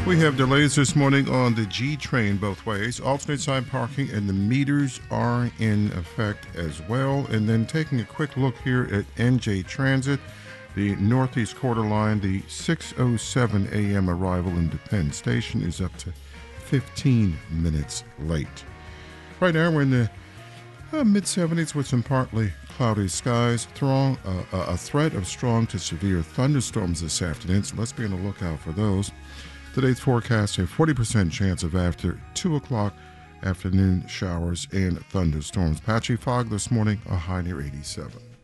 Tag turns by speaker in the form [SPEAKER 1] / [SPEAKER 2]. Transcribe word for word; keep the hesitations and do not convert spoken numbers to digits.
[SPEAKER 1] We have delays this morning on the G train both ways. Alternate side parking and the meters are in effect as well. And then taking a quick look here at N J Transit, the Northeast Quarter Line, the six oh seven a.m. arrival in Penn Station is up to fifteen minutes late. Right now we're in the uh, mid seventies with some partly cloudy skies. Throng, uh, a threat of strong to severe thunderstorms this afternoon, so let's be on the lookout for those. Today's forecast, a forty percent chance of after two o'clock afternoon showers and thunderstorms. Patchy fog this morning, a high near eighty-seven.